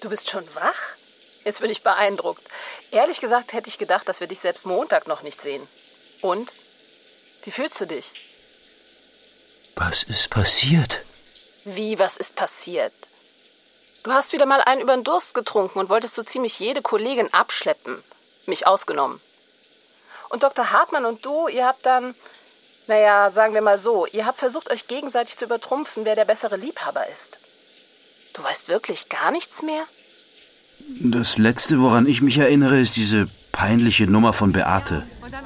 Du bist schon wach? Jetzt bin ich beeindruckt. Ehrlich gesagt hätte ich gedacht, dass wir dich selbst Montag noch nicht sehen. Und? Wie fühlst du dich? Was ist passiert? Wie, was ist passiert? Du hast wieder mal einen über den Durst getrunken und wolltest so ziemlich jede Kollegin abschleppen. Mich ausgenommen. Und Dr. Hartmann und du, ihr habt dann, sagen wir mal so, ihr habt versucht, euch gegenseitig zu übertrumpfen, wer der bessere Liebhaber ist. Du weißt wirklich gar nichts mehr? Das Letzte, woran ich mich erinnere, ist diese peinliche Nummer von Beate.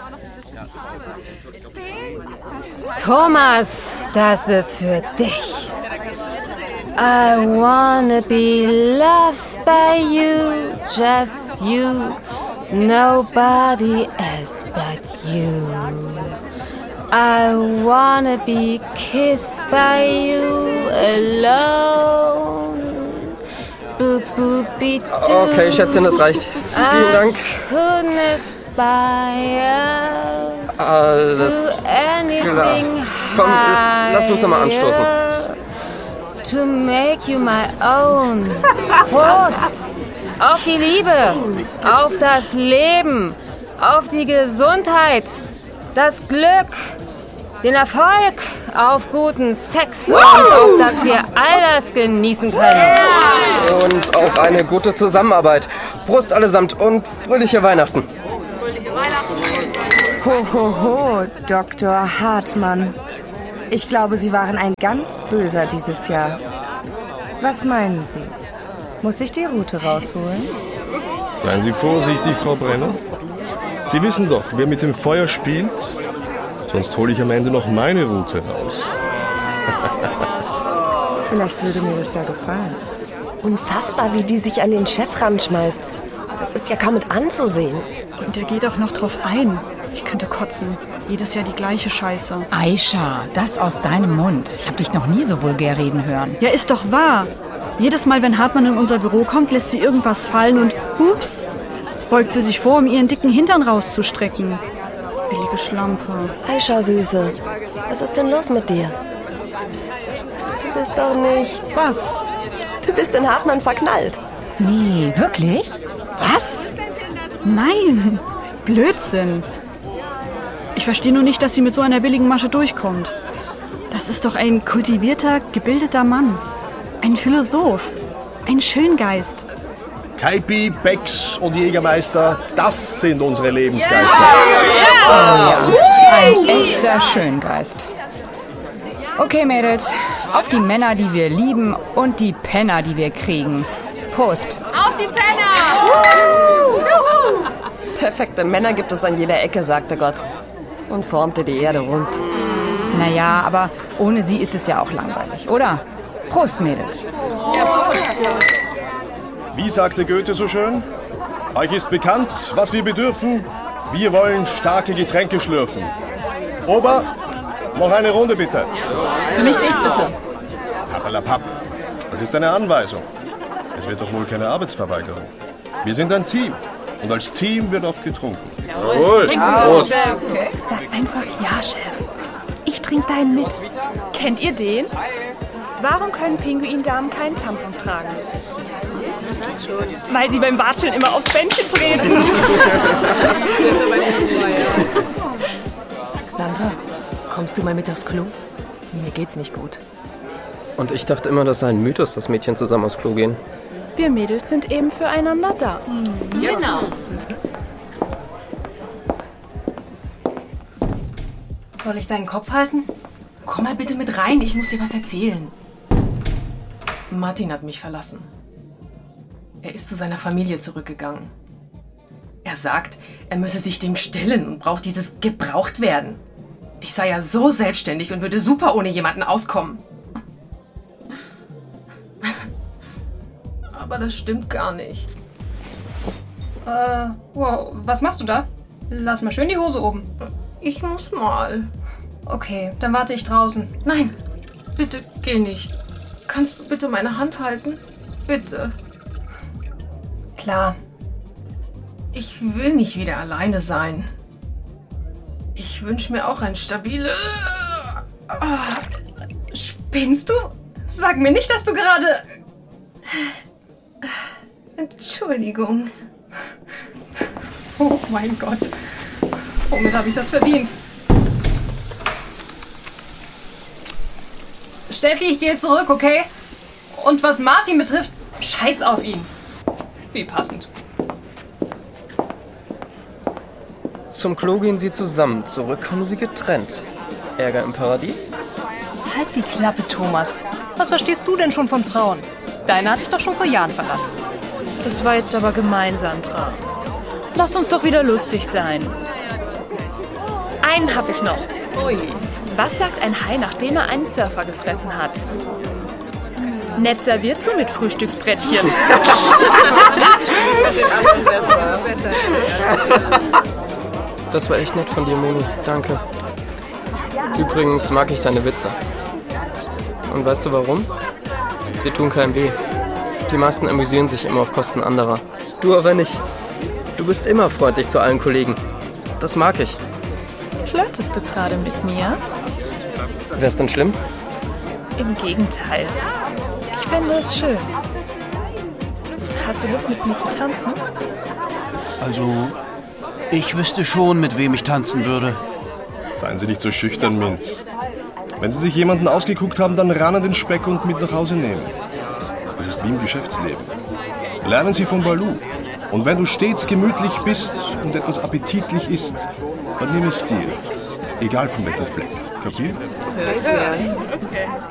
Thomas, das ist für dich. I wanna be loved by you, just you, nobody else but you. I wanna be kissed by you alone. Okay, Schätzchen, das reicht. Vielen Dank. Alles klar. Komm, lass uns nochmal anstoßen. To make you my own. Prost! Auf die Liebe, auf das Leben, auf die Gesundheit, das Glück, den Erfolg, auf guten Sex und auf dass wir all das genießen können. Und auf eine gute Zusammenarbeit. Prost allesamt und fröhliche Weihnachten. Ho, ho, ho, Dr. Hartmann. Ich glaube, Sie waren ein ganz Böser dieses Jahr. Was meinen Sie? Muss ich die Rute rausholen? Seien Sie vorsichtig, Frau Brenner. Sie wissen doch, wer mit dem Feuer spielt. Sonst hole ich am Ende noch meine Rute raus. Vielleicht würde mir das ja gefallen. Unfassbar, wie die sich an den Chef ranschmeißt. Das ist ja kaum mit anzusehen. Und der geht auch noch drauf ein. Ich könnte kotzen. Jedes Jahr die gleiche Scheiße. Aisha, das aus deinem Mund. Ich habe dich noch nie so vulgär reden hören. Ja, ist doch wahr. Jedes Mal, wenn Hartmann in unser Büro kommt, lässt sie irgendwas fallen und hups, beugt sie sich vor, um ihren dicken Hintern rauszustrecken. Billige Schlampe. Aisha, Süße, was ist denn los mit dir? Du bist doch nicht... Was? Du bist in Hartmann verknallt. Nee, wirklich? Was? Nein, Blödsinn. Ich verstehe nur nicht, dass sie mit so einer billigen Masche durchkommt. Das ist doch ein kultivierter, gebildeter Mann. Ein Philosoph. Ein Schöngeist. Kaipi, Becks und Jägermeister, das sind unsere Lebensgeister. Oh ja, ein echter Schöngeist. Okay, Mädels, auf die Männer, die wir lieben und die Penner, die wir kriegen. Prost. Auf die Penner! Perfekte Männer gibt es an jeder Ecke, sagte Gott. Und formte die Erde rund. Naja, aber ohne sie ist es ja auch langweilig, oder? Prost, Mädels. Wie sagte Goethe so schön? Euch ist bekannt, was wir bedürfen. Wir wollen starke Getränke schlürfen. Ober, noch eine Runde bitte. Für mich nicht, bitte. Pappalapapp. Das ist eine Anweisung. Es wird doch wohl keine Arbeitsverweigerung. Wir sind ein Team. Und als Team wird auch getrunken. Jawohl. Prost. Okay. Sag einfach ja, Chef. Ich trinke deinen mit. Kennt ihr den? Warum können Pinguindamen keinen Tampon tragen? Weil sie beim Watscheln immer aufs Bändchen treten. Sandra, kommst du mal mit aufs Klo? Mir geht's nicht gut. Und ich dachte immer, das sei ein Mythos, dass Mädchen zusammen aufs Klo gehen. Wir Mädels sind eben füreinander da. Genau. Soll ich deinen Kopf halten? Komm mal bitte mit rein, ich muss dir was erzählen. Martin hat mich verlassen. Er ist zu seiner Familie zurückgegangen. Er sagt, er müsse sich dem stellen und braucht dieses Gebrauchtwerden. Ich sei ja so selbstständig und würde super ohne jemanden auskommen. Aber das stimmt gar nicht. Wow, was machst du da? Lass mal schön die Hose oben. Ich muss mal. Okay, dann warte ich draußen. Nein, bitte geh nicht. Kannst du bitte meine Hand halten? Bitte. Klar. Ich will nicht wieder alleine sein. Ich wünsche mir auch ein stabiles... Spinnst du? Sag mir nicht, dass du gerade... Entschuldigung. Oh mein Gott. Womit habe ich das verdient? Steffi, ich gehe zurück, okay? Und was Martin betrifft, scheiß auf ihn. Wie passend. Zum Klo gehen sie zusammen, zurück kommen sie getrennt. Ärger im Paradies? Halt die Klappe, Thomas. Was verstehst du denn schon von Frauen? Deine hatte ich doch schon vor Jahren verlassen. Das war jetzt aber gemein, Sandra. Lass uns doch wieder lustig sein. Einen hab ich noch. Ui. Was sagt ein Hai, nachdem er einen Surfer gefressen hat? Nett serviert so mit Frühstücksbrettchen. Das war echt nett von dir, Moni. Danke. Übrigens mag ich deine Witze. Und weißt du warum? Sie tun keinem weh. Die meisten amüsieren sich immer auf Kosten anderer. Du aber nicht. Du bist immer freundlich zu allen Kollegen. Das mag ich. Flirtest du gerade mit mir? Wär's denn schlimm? Im Gegenteil. Ich fände es schön. Hast du Lust, mit mir zu tanzen? Also, ich wüsste schon, mit wem ich tanzen würde. Seien Sie nicht so schüchtern, Minz. Wenn Sie sich jemanden ausgeguckt haben, dann ran an den Speck und mit nach Hause nehmen. Das ist wie im Geschäftsleben. Lernen Sie von Baloo. Und wenn du stets gemütlich bist und etwas appetitlich isst, dann nimm es dir. Egal von welchem Fleck. Kapiert?